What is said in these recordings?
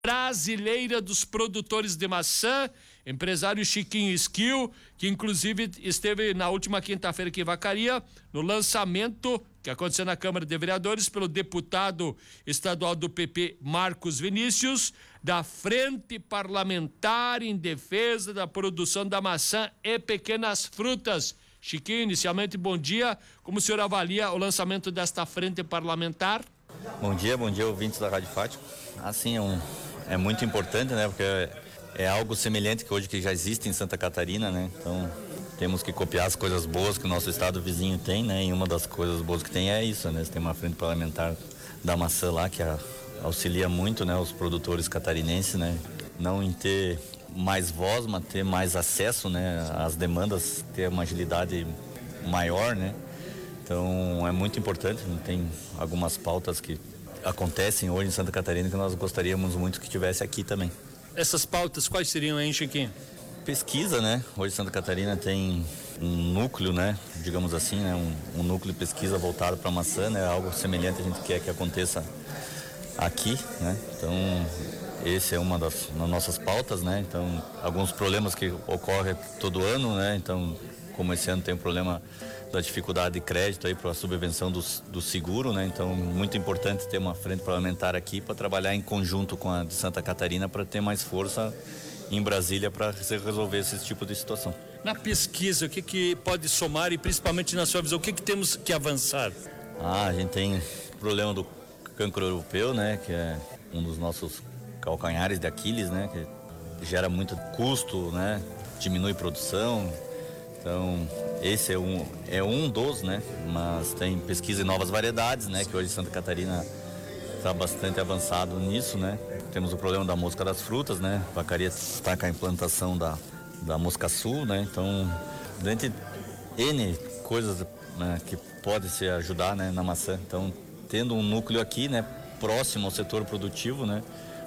Brasileira dos Produtores de Maçã, empresário Chiquinho Esquil, que inclusive esteve na última quinta-feira aqui em Vacaria, no lançamento que aconteceu na Câmara de Vereadores pelo deputado estadual do PP, Marcos Vinícius, da Frente Parlamentar em Defesa da Produção da Maçã e Pequenas Frutas. Chiquinho, inicialmente, bom dia. Como o senhor avalia o lançamento desta frente parlamentar? Bom dia, ouvintes da Rádio Fátima. Assim, é muito importante, né? Porque é algo semelhante que hoje que já existe em Santa Catarina, né? Então, temos que copiar as coisas boas que o nosso estado vizinho tem, né? E uma das coisas boas que tem é isso, né? Você tem uma frente parlamentar da maçã lá que auxilia muito, né? Os produtores catarinenses, né? Não em ter mais voz, mas ter mais acesso, né? Às demandas, ter uma agilidade maior, né? Então é muito importante. Tem algumas pautas que acontecem hoje em Santa Catarina que nós gostaríamos muito que tivesse aqui também. Essas pautas quais seriam, hein, Chiquinho? Pesquisa, né? Hoje Santa Catarina tem um núcleo, né? Digamos assim, né? Um núcleo de pesquisa voltado para a maçã, né? Algo semelhante a gente quer que aconteça aqui, né? Então esse é uma das nossas pautas, né? Então alguns problemas que ocorrem todo ano, né? Então como esse ano tem um problema da dificuldade de crédito aí para a subvenção do seguro, né? Então, muito importante ter uma frente parlamentar aqui para trabalhar em conjunto com a de Santa Catarina para ter mais força em Brasília para resolver esse tipo de situação. Na pesquisa, o que pode somar e principalmente na sua visão, o que temos que avançar? A gente tem o problema do cancro europeu, né? Que é um dos nossos calcanhares de Aquiles, né? Que gera muito custo, né? Diminui produção. Então, esse é um dos, né? Mas tem pesquisa em novas variedades, né? Que hoje Santa Catarina está bastante avançado nisso, né? Temos o problema da mosca das frutas, né? Vacaria está com a implantação da mosca sul, né? Então, dentre N coisas, né, que pode se ajudar, né, na maçã. Então, tendo um núcleo aqui, né? Próximo ao setor produtivo, né?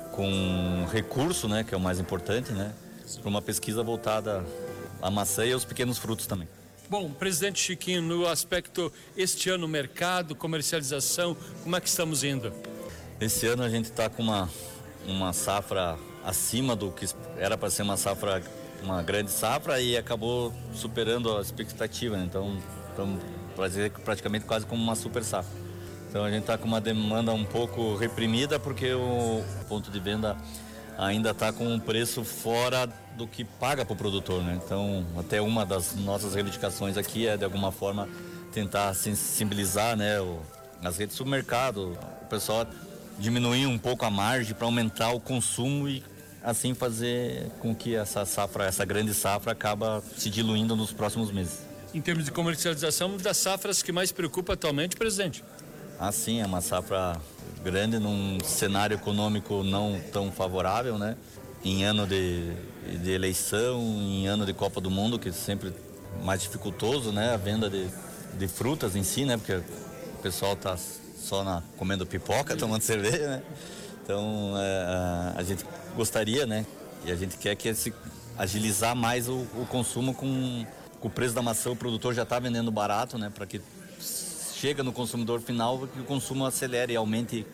Com recurso, né? Que é o mais importante, né? Para uma pesquisa voltada à maçã e aos pequenos frutos também. Bom, presidente Chiquinho, no aspecto este ano, mercado, comercialização, como é que estamos indo? Esse ano a gente está com uma safra acima do que era para ser uma grande safra e acabou superando a expectativa, né? Então, estamos praticamente quase como uma super safra. Então a gente está com uma demanda um pouco reprimida porque o ponto de venda ainda está com um preço fora do que paga para o produtor, né? Então, até uma das nossas reivindicações aqui é, de alguma forma, tentar sensibilizar, né, as redes do supermercado, o pessoal diminuir um pouco a margem para aumentar o consumo e assim fazer com que essa grande safra acaba se diluindo nos próximos meses. Em termos de comercialização, uma das safras que mais preocupa atualmente, presidente? Sim, é uma safra grande num cenário econômico não tão favorável, né? Em ano de eleição, em ano de Copa do Mundo, que é sempre mais dificultoso, né? A venda de frutas em si, né? Porque o pessoal tá só comendo pipoca, tomando cerveja, né? Então, a gente gostaria, né? E a gente quer que agilizar mais o consumo com o preço da maçã. O produtor já está vendendo barato, né? Para que chega no consumidor final que o consumo acelere e aumente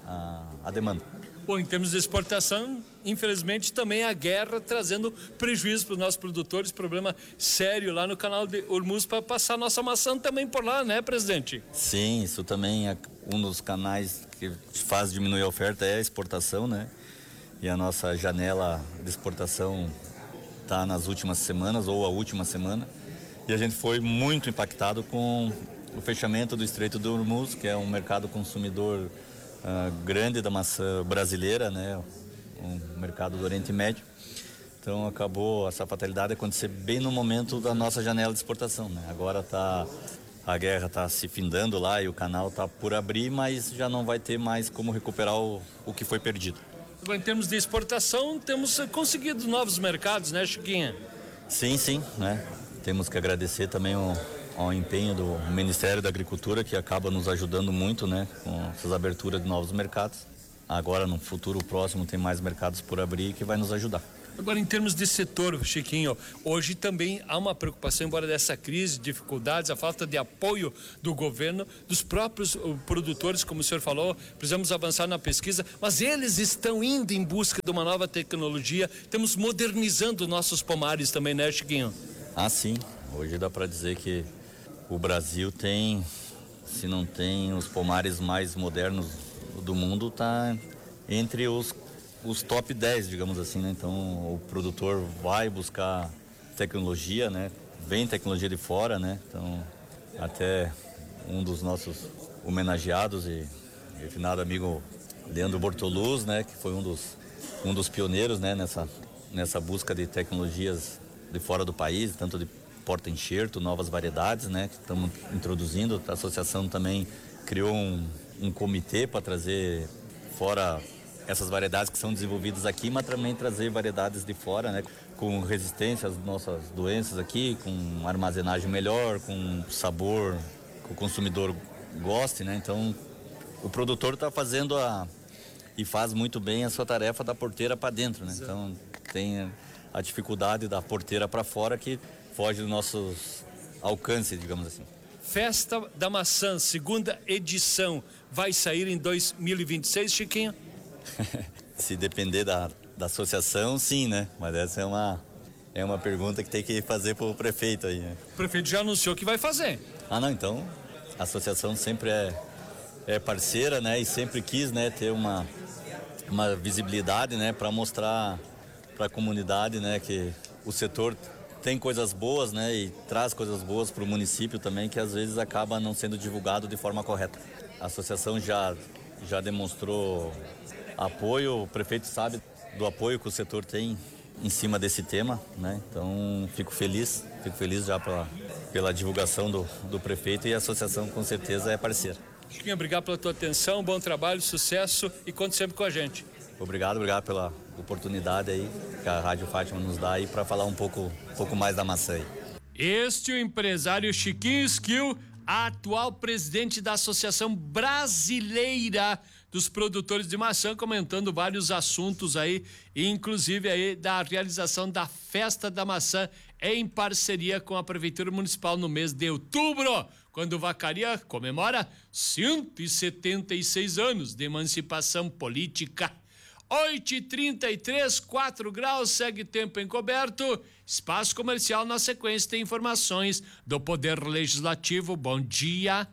a demanda. Bom, em termos de exportação, infelizmente também a guerra trazendo prejuízo para os nossos produtores, problema sério lá no canal de Hormuz para passar nossa maçã também por lá, né, presidente? Sim, isso também é um dos canais que faz diminuir a oferta, é a exportação, né? E a nossa janela de exportação está nas últimas semanas ou a última semana e a gente foi muito impactado com o fechamento do Estreito do Hormuz, que é um mercado consumidor grande da maçã brasileira, né? Um mercado do Oriente Médio. Então acabou essa fatalidade acontecer bem no momento da nossa janela de exportação, né? Agora a guerra está se findando lá e o canal está por abrir, mas já não vai ter mais como recuperar o que foi perdido. Em termos de exportação, temos conseguido novos mercados, né, Chiquinha? Sim, né? Temos que agradecer também ao empenho do Ministério da Agricultura, que acaba nos ajudando muito, né, com essas aberturas de novos mercados. Agora, no futuro próximo, tem mais mercados por abrir que vai nos ajudar. Agora, em termos de setor, Chiquinho, hoje também há uma preocupação, embora dessa crise, dificuldades, a falta de apoio do governo, dos próprios produtores, como o senhor falou, precisamos avançar na pesquisa, mas eles estão indo em busca de uma nova tecnologia, estamos modernizando nossos pomares também, né, Chiquinho? Ah, sim. Hoje dá para dizer que o Brasil tem, se não tem os pomares mais modernos do mundo, tá entre os top 10, digamos assim, né? Então o produtor vai buscar tecnologia, né? Vem tecnologia de fora, né? Então até um dos nossos homenageados e refinado amigo Leandro Bortoluz, né? Que foi um dos pioneiros, né? Nessa busca de tecnologias de fora do país, tanto de porta-enxerto, novas variedades, né? Que estamos introduzindo. A associação também criou um comitê para trazer fora essas variedades que são desenvolvidas aqui, mas também trazer variedades de fora, né? Com resistência às nossas doenças aqui, com armazenagem melhor, com sabor que o consumidor goste, né? Então, o produtor está fazendo e faz muito bem a sua tarefa da porteira para dentro, né? Então, tem a dificuldade da porteira para fora que foge dos nossos alcances, digamos assim. Festa da Maçã, segunda edição, vai sair em 2026, Chiquinho? Se depender da associação, sim, né? Mas essa é uma pergunta que tem que fazer pro prefeito aí, né? O prefeito já anunciou que vai fazer. Ah, não, então a associação sempre é parceira, né? E sempre quis, né, ter uma visibilidade, né, para mostrar para a comunidade, né, que o setor tem coisas boas, né, e traz coisas boas para o município também, que às vezes acaba não sendo divulgado de forma correta. A associação já demonstrou apoio, o prefeito sabe do apoio que o setor tem em cima desse tema, né? Então fico feliz já pela divulgação do prefeito, e a associação com certeza é parceira. Chiquinho, obrigado pela tua atenção, bom trabalho, sucesso e conte sempre com a gente. Obrigado pela oportunidade aí que a Rádio Fátima nos dá aí para falar um pouco mais da maçã aí. Este é o empresário Chiquinho Esquil, atual presidente da Associação Brasileira dos Produtores de Maçã, comentando vários assuntos aí, inclusive aí da realização da Festa da Maçã em parceria com a Prefeitura Municipal no mês de outubro, quando Vacaria comemora 176 anos de emancipação política. 8h33, 4 graus, segue tempo encoberto. Espaço comercial, na sequência tem informações do Poder Legislativo. Bom dia.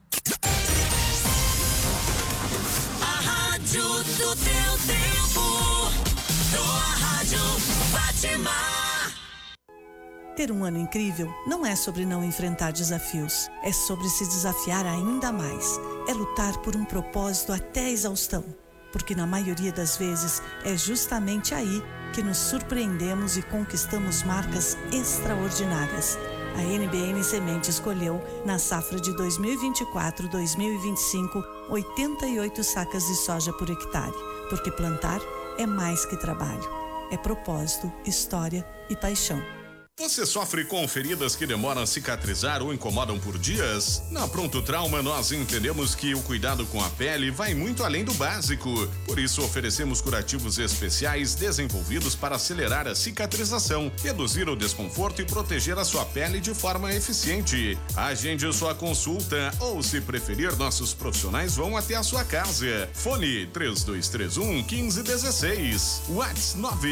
A rádio do teu tempo, tua rádio Fátima. Ter um ano incrível não é sobre não enfrentar desafios, é sobre se desafiar ainda mais. É lutar por um propósito até a exaustão. Porque na maioria das vezes é justamente aí que nos surpreendemos e conquistamos marcas extraordinárias. A NBN Semente escolheu, na safra de 2024-2025, 88 sacas de soja por hectare, porque plantar é mais que trabalho, é propósito, história e paixão. Você sofre com feridas que demoram a cicatrizar ou incomodam por dias? Na Pronto Trauma, nós entendemos que o cuidado com a pele vai muito além do básico. Por isso, oferecemos curativos especiais desenvolvidos para acelerar a cicatrização, reduzir o desconforto e proteger a sua pele de forma eficiente. Agende sua consulta ou, se preferir, nossos profissionais vão até a sua casa. Fone 3231-1516. WhatsApp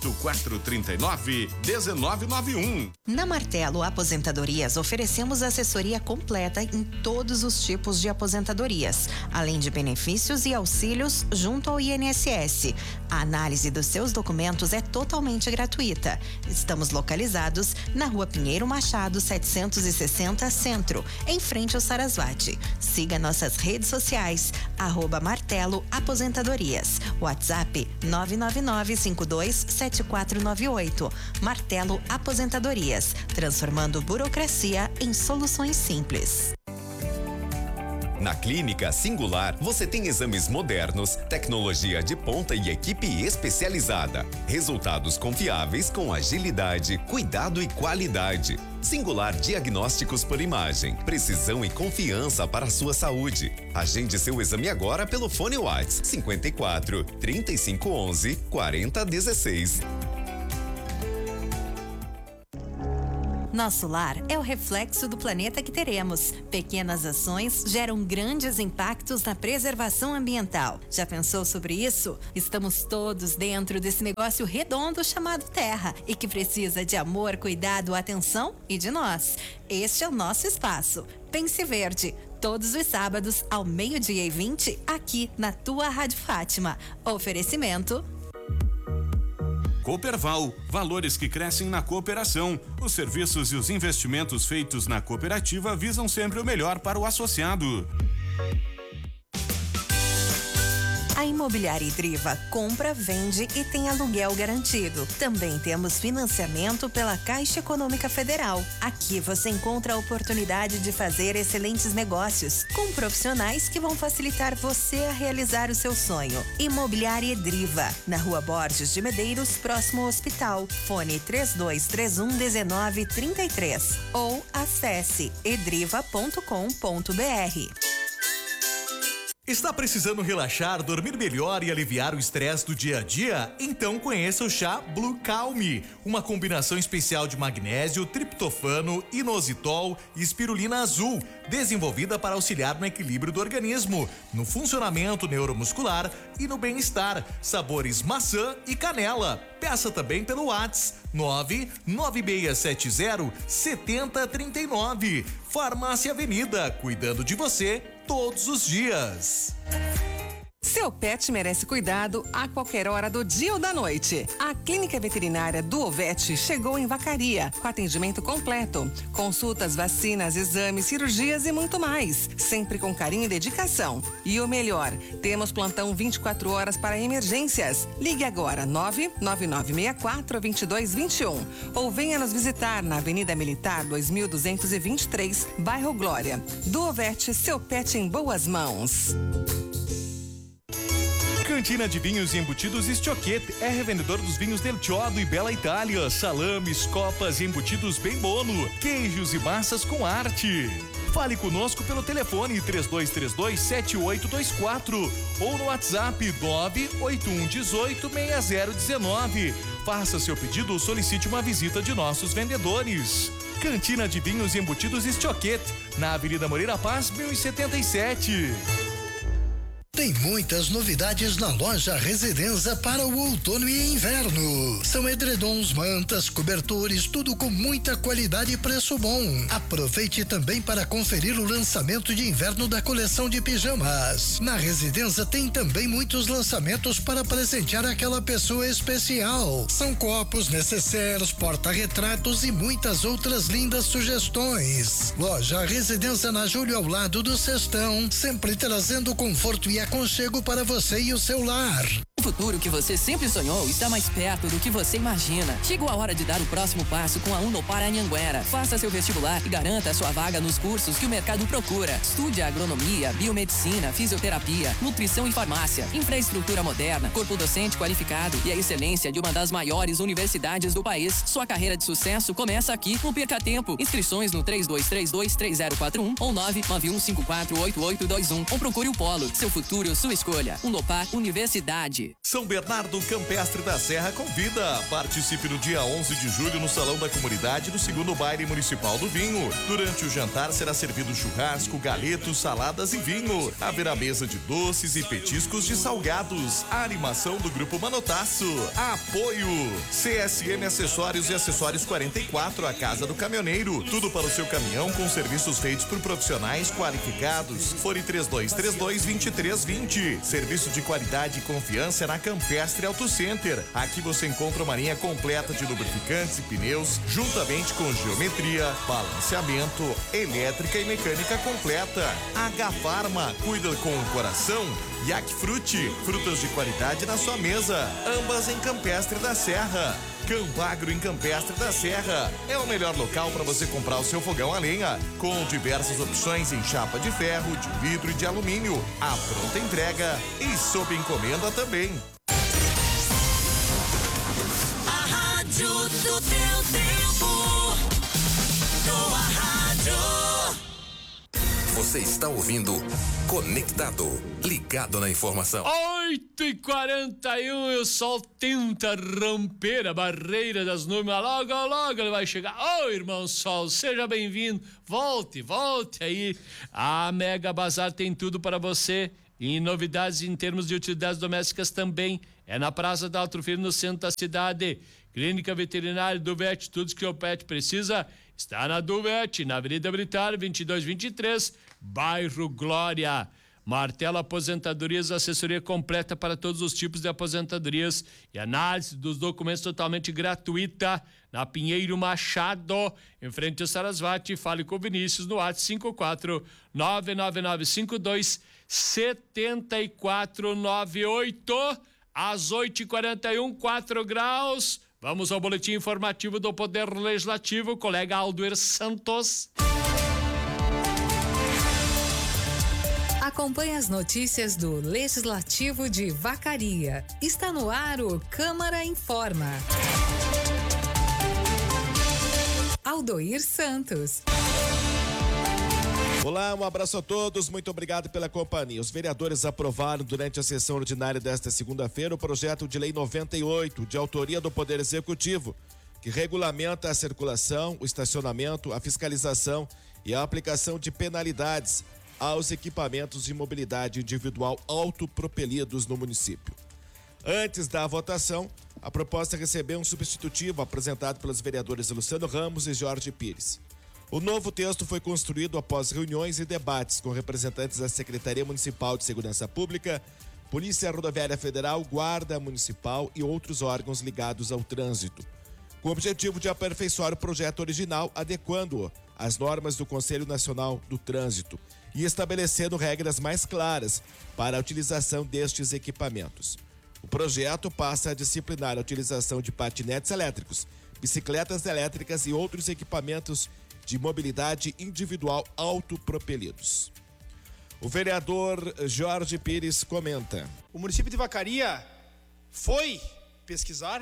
98439-1991. Na Martelo Aposentadorias, oferecemos assessoria completa em todos os tipos de aposentadorias, além de benefícios e auxílios junto ao INSS. A análise dos seus documentos é totalmente gratuita. Estamos localizados na Rua Pinheiro Machado, 760 Centro, em frente ao Sarasvati. Siga nossas redes sociais, @Martelo Aposentadorias. WhatsApp 999527498. Martelo Aposentadorias, transformando burocracia em soluções simples. Na Clínica Singular, você tem exames modernos, tecnologia de ponta e equipe especializada. Resultados confiáveis com agilidade, cuidado e qualidade. Singular Diagnósticos por Imagem, precisão e confiança para a sua saúde. Agende seu exame agora pelo fone WhatsApp 54 3511 4016. Nosso lar é o reflexo do planeta que teremos. Pequenas ações geram grandes impactos na preservação ambiental. Já pensou sobre isso? Estamos todos dentro desse negócio redondo chamado Terra e que precisa de amor, cuidado, atenção e de nós. Este é o nosso espaço. Pense Verde. Todos os sábados, ao 12:20, aqui na tua Rádio Fátima. Oferecimento... Cooperval, valores que crescem na cooperação. Os serviços e os investimentos feitos na cooperativa visam sempre o melhor para o associado. A Imobiliária Idriva compra, vende e tem aluguel garantido. Também temos financiamento pela Caixa Econômica Federal. Aqui você encontra a oportunidade de fazer excelentes negócios com profissionais que vão facilitar você a realizar o seu sonho. Imobiliária Idriva, na Rua Borges de Medeiros, próximo ao hospital. Fone 3231-1933 ou acesse edriva.com.br. Está precisando relaxar, dormir melhor e aliviar o estresse do dia a dia? Então conheça o chá Blue Calm, uma combinação especial de magnésio, triptofano, inositol e espirulina azul, desenvolvida para auxiliar no equilíbrio do organismo, no funcionamento neuromuscular e no bem-estar. Sabores maçã e canela. Peça também pelo WhatsApp 99670-7039. Farmácia Avenida, cuidando de você todos os dias. Seu pet merece cuidado a qualquer hora do dia ou da noite. A Clínica Veterinária do Ovete chegou em Vacaria, com atendimento completo. Consultas, vacinas, exames, cirurgias e muito mais. Sempre com carinho e dedicação. E o melhor, temos plantão 24 horas para emergências. Ligue agora 99964-2221 ou venha nos visitar na Avenida Militar 2223, Bairro Glória. Do Ovete, seu pet em boas mãos. Cantina de Vinhos e Embutidos Stioquete é revendedor dos vinhos Del Chiodo e Bela Itália, salames, copas e embutidos bem bono, queijos e massas com arte. Fale conosco pelo telefone 3232-7824 ou no WhatsApp 981186019. Faça seu pedido ou solicite uma visita de nossos vendedores. Cantina de Vinhos e Embutidos Stioquete, na Avenida Moreira Paz, 1077. Tem muitas novidades na loja Residenza para o outono e inverno. São edredons, mantas, cobertores, tudo com muita qualidade e preço bom. Aproveite também para conferir o lançamento de inverno da coleção de pijamas. Na Residenza tem também muitos lançamentos para presentear aquela pessoa especial. São copos, necessários, porta-retratos e muitas outras lindas sugestões. Loja Residenza na Júlio, ao lado do Cestão, sempre trazendo conforto e aconchego para você e o seu lar. O futuro que você sempre sonhou está mais perto do que você imagina. Chegou a hora de dar o próximo passo com a Unopar Anhanguera. Faça seu vestibular e garanta a sua vaga nos cursos que o mercado procura. Estude agronomia, biomedicina, fisioterapia, nutrição e farmácia, infraestrutura moderna, corpo docente qualificado e a excelência de uma das maiores universidades do país. Sua carreira de sucesso começa aqui. Não perca tempo. Inscrições no 3232-3041 ou 991548821 ou procure o Polo. Seu futuro, sua escolha. Unopar Universidade. São Bernardo Campestre da Serra convida. Participe no dia 11 de julho no Salão da Comunidade do 2º Baile Municipal do Vinho. Durante o jantar será servido churrasco, galetos, saladas e vinho. Haverá mesa de doces e petiscos de salgados. A animação do Grupo Manotaço. Apoio CSM Acessórios e Acessórios 44, a Casa do Caminhoneiro. Tudo para o seu caminhão com serviços feitos por profissionais qualificados. Fone 3232-2320. Serviço de qualidade e confiança na Campestre Auto Center. Aqui você encontra uma linha completa de lubrificantes e pneus, juntamente com geometria, balanceamento, elétrica e mecânica completa. H Farma, cuida com o coração. Yak Frutti, frutas de qualidade na sua mesa. Ambas em Campestre da Serra. Campagro em Campestre da Serra é o melhor local para você comprar o seu fogão a lenha, com diversas opções em chapa de ferro, de vidro e de alumínio. A pronta entrega e sob encomenda também. A rádio do teu tempo. Tua rádio. Você está ouvindo Conectado, ligado na informação. 8h41 e o sol tenta romper a barreira das nuvens. Logo ele vai chegar. Ô, irmão Sol, seja bem-vindo. Volte aí. A Mega Bazar tem tudo para você. E novidades em termos de utilidades domésticas também. É na Praça da Alto Firme, no centro da cidade. Clínica Veterinária Duvete, tudo que o pet precisa está na Duvete, na Avenida Militar 2223, bairro Glória. Martelo Aposentadorias, assessoria completa para todos os tipos de aposentadorias e análise dos documentos totalmente gratuita na Pinheiro Machado, em frente ao Sarasvati. Fale com o Vinícius no WhatsApp 54 99952 7498. Às 8h41, 4 graus. Vamos ao boletim informativo do Poder Legislativo, colega Aldoir Santos. Acompanhe as notícias do Legislativo de Vacaria. Está no ar o Câmara Informa. Aldoir Santos. Olá, um abraço a todos, muito obrigado pela companhia. Os vereadores aprovaram durante a sessão ordinária desta segunda-feira o projeto de lei 98, de autoria do Poder Executivo, que regulamenta a circulação, o estacionamento, a fiscalização e a aplicação de penalidades aos equipamentos de mobilidade individual autopropelidos no município. Antes da votação, a proposta recebeu um substitutivo apresentado pelos vereadores Luciano Ramos e Jorge Pires. O novo texto foi construído após reuniões e debates com representantes da Secretaria Municipal de Segurança Pública, Polícia Rodoviária Federal, Guarda Municipal e outros órgãos ligados ao trânsito, com o objetivo de aperfeiçoar o projeto original, adequando-o às normas do Conselho Nacional do Trânsito e estabelecendo regras mais claras para a utilização destes equipamentos. O projeto passa a disciplinar a utilização de patinetes elétricos, bicicletas elétricas e outros equipamentos de mobilidade individual autopropelidos. O vereador Jorge Pires comenta. O município de Vacaria foi pesquisar,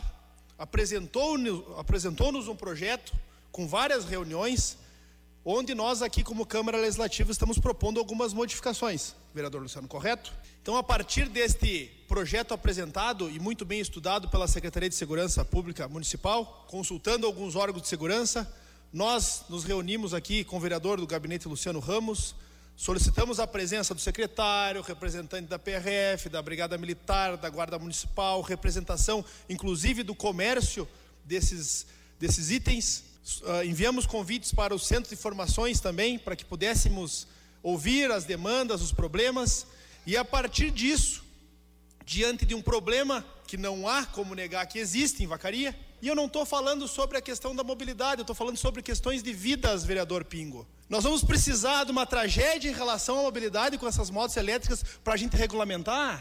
apresentou-nos um projeto com várias reuniões, onde nós aqui como Câmara Legislativa estamos propondo algumas modificações. Vereador Luciano, correto? Então, a partir deste projeto apresentado e muito bem estudado pela Secretaria de Segurança Pública Municipal, consultando alguns órgãos de segurança, nós nos reunimos aqui com o vereador do gabinete Luciano Ramos, solicitamos a presença do secretário, representante da PRF, da Brigada Militar, da Guarda Municipal, representação inclusive do comércio desses itens. Enviamos convites para o Centro de Informações também, para que pudéssemos ouvir as demandas, os problemas, e a partir disso, diante de um problema que não há como negar que existe em Vacaria, e eu não estou falando sobre a questão da mobilidade, eu estou falando sobre questões de vidas, vereador Pingo. Nós vamos precisar de uma tragédia em relação à mobilidade com essas motos elétricas para a gente regulamentar.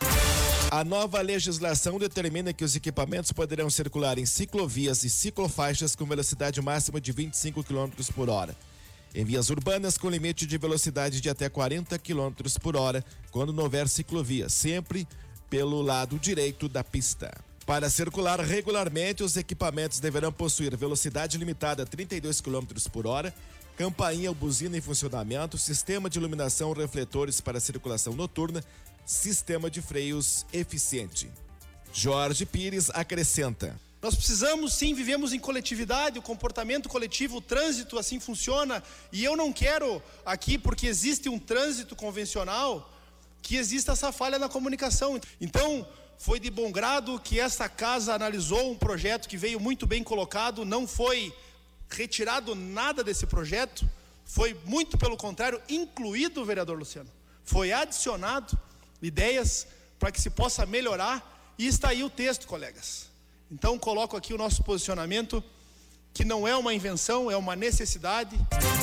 A nova legislação determina que os equipamentos poderão circular em ciclovias e ciclofaixas com velocidade máxima de 25 km por hora. Em vias urbanas com limite de velocidade de até 40 km por hora, quando não houver ciclovia, sempre pelo lado direito da pista. Para circular regularmente, os equipamentos deverão possuir velocidade limitada a 32 km por hora, campainha ou buzina em funcionamento, sistema de iluminação, refletores para circulação noturna, sistema de freios eficiente. Jorge Pires acrescenta. Nós precisamos sim, vivemos em coletividade, o comportamento coletivo, o trânsito assim funciona, e eu não quero aqui, porque existe um trânsito convencional, que exista essa falha na comunicação. Então, foi de bom grado que esta casa analisou um projeto que veio muito bem colocado, não foi retirado nada desse projeto, foi muito pelo contrário, incluído o vereador Luciano. Foi adicionado ideias para que se possa melhorar, e está aí o texto, colegas. Então, coloco aqui o nosso posicionamento, que não é uma invenção, é uma necessidade.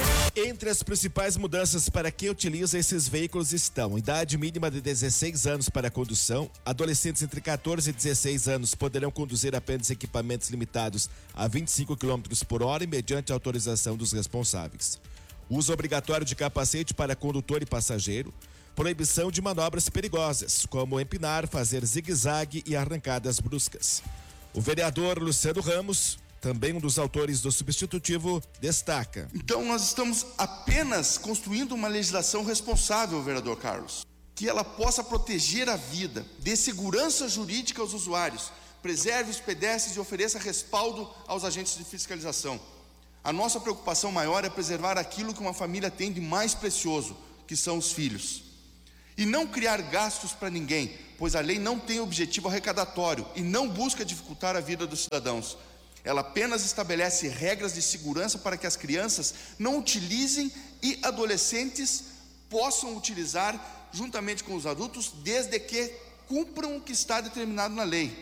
Entre as principais mudanças para quem utiliza esses veículos estão: idade mínima de 16 anos para a condução, adolescentes entre 14 e 16 anos poderão conduzir apenas equipamentos limitados a 25 km por hora e mediante autorização dos responsáveis. Uso obrigatório de capacete para condutor e passageiro, proibição de manobras perigosas, como empinar, fazer zigue-zague e arrancadas bruscas. O vereador Luciano Ramos, também um dos autores do substitutivo, destaca. Então nós estamos apenas construindo uma legislação responsável, vereador Carlos, que ela possa proteger a vida, dê segurança jurídica aos usuários, preserve os pedestres e ofereça respaldo aos agentes de fiscalização. A nossa preocupação maior é preservar aquilo que uma família tem de mais precioso, que são os filhos. E não criar gastos para ninguém, pois a lei não tem objetivo arrecadatório e não busca dificultar a vida dos cidadãos. Ela apenas estabelece regras de segurança para que as crianças não utilizem e adolescentes possam utilizar juntamente com os adultos, desde que cumpram o que está determinado na lei.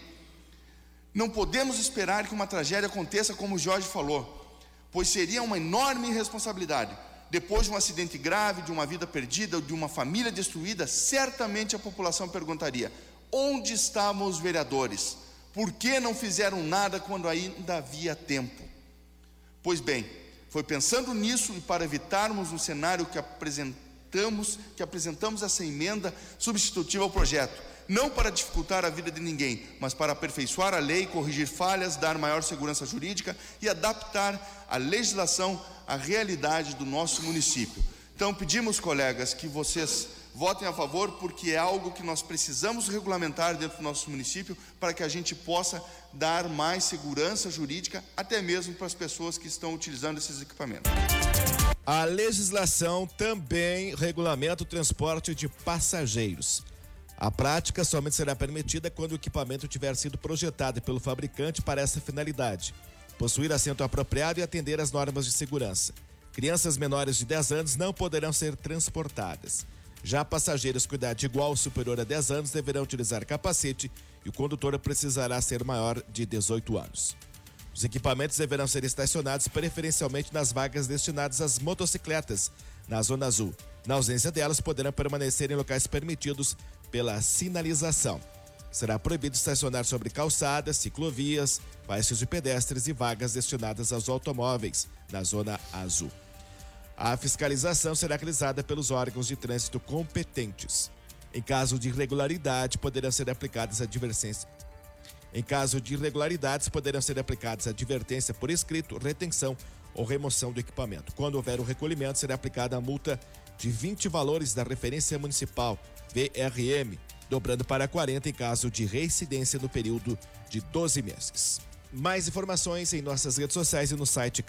Não podemos esperar que uma tragédia aconteça como o Jorge falou, pois seria uma enorme irresponsabilidade. Depois de um acidente grave, de uma vida perdida, de uma família destruída, certamente a população perguntaria: onde estavam os vereadores? Por que não fizeram nada quando ainda havia tempo? Pois bem, foi pensando nisso e para evitarmos um cenário que apresentamos essa emenda substitutiva ao projeto, não para dificultar a vida de ninguém, mas para aperfeiçoar a lei, corrigir falhas, dar maior segurança jurídica e adaptar a legislação à realidade do nosso município. Então pedimos, colegas, que vocês votem a favor, porque é algo que nós precisamos regulamentar dentro do nosso município para que a gente possa dar mais segurança jurídica, até mesmo para as pessoas que estão utilizando esses equipamentos. A legislação também regulamenta o transporte de passageiros. A prática somente será permitida quando o equipamento tiver sido projetado pelo fabricante para essa finalidade, possuir assento apropriado e atender às normas de segurança. Crianças menores de 10 anos não poderão ser transportadas. Já passageiros com idade igual ou superior a 10 anos deverão utilizar capacete e o condutor precisará ser maior de 18 anos. Os equipamentos deverão ser estacionados preferencialmente nas vagas destinadas às motocicletas, na Zona Azul. Na ausência delas, poderão permanecer em locais permitidos pela sinalização. Será proibido estacionar sobre calçadas, ciclovias, faixas de pedestres e vagas destinadas aos automóveis, na Zona Azul. A fiscalização será realizada pelos órgãos de trânsito competentes. Em caso de irregularidade, poderão ser aplicadas advertências. Em caso de irregularidades, poderão ser aplicadas advertência por escrito, retenção ou remoção do equipamento. Quando houver o recolhimento, será aplicada a multa de 20 valores da referência municipal, VRM, dobrando para 40 em caso de reincidência no período de 12 meses. Mais informações em nossas redes sociais e no site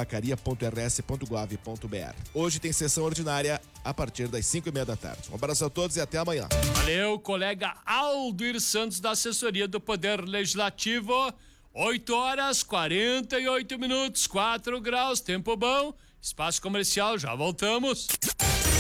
câmaravacaria.rs.gov.br. Hoje tem sessão ordinária a partir das 5:30 da tarde. Um abraço a todos e até amanhã. Valeu, colega Aldoir Santos, da assessoria do Poder Legislativo. 8h48, 4 graus, tempo bom. Espaço comercial, já voltamos.